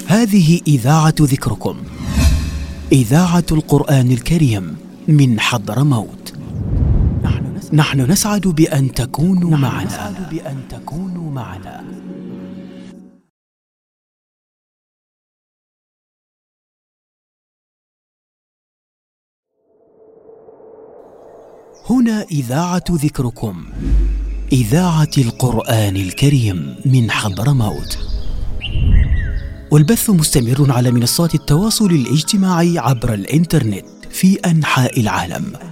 هذه إذاعة ذكركم، إذاعة القرآن الكريم من حضرموت. نحن نسعد بأن تكونوا معنا. هنا إذاعة ذكركم، إذاعة القرآن الكريم من حضرموت، والبث مستمر على منصات التواصل الاجتماعي عبر الإنترنت في أنحاء العالم.